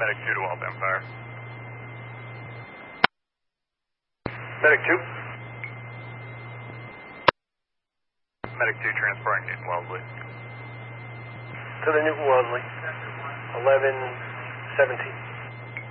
Medic 2 to Waltham Fire. Medic 2. Medic 2 transporting Newton Wellesley. To the Newton Wellesley. 11:17.